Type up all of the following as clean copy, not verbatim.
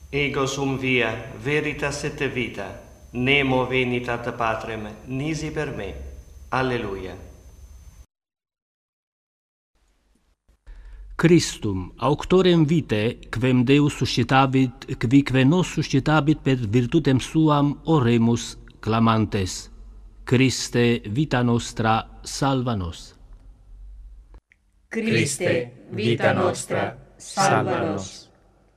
Ego sum via, veritas et vita, nemo venit ad Patrem, nisi per me. Alleluia. Christum, auctorem vitae, quem Deus suscitavit, quique nos suscitabit per virtutem suam, oremus, clamantes. Christe, vita nostra, salva nos. Christe, vita nostra, salva nos.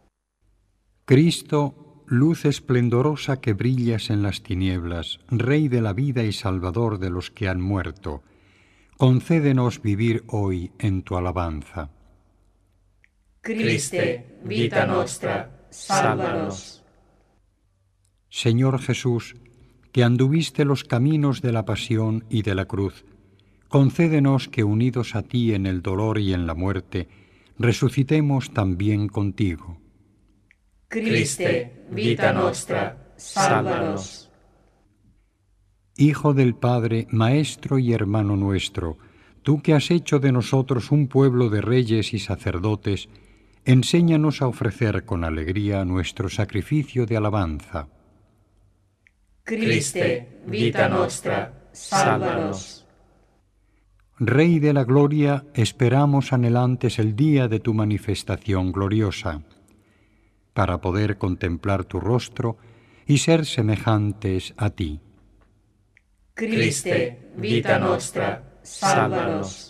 Cristo, luz esplendorosa que brillas en las tinieblas, Rey de la vida y Salvador de los que han muerto, concédenos vivir hoy en tu alabanza. Christe, vita nostra, salva nos. Señor Jesús, que anduviste los caminos de la pasión y de la cruz, concédenos que unidos a ti en el dolor y en la muerte, resucitemos también contigo. Christe, vita nostra, salva nos. Hijo del Padre, Maestro y hermano nuestro, tú que has hecho de nosotros un pueblo de reyes y sacerdotes, enséñanos a ofrecer con alegría nuestro sacrificio de alabanza. Christe, vita nostra, salva nos. Rey de la gloria, esperamos anhelantes el día de tu manifestación gloriosa, para poder contemplar tu rostro y ser semejantes a ti. Christe, vita nostra, salva nos.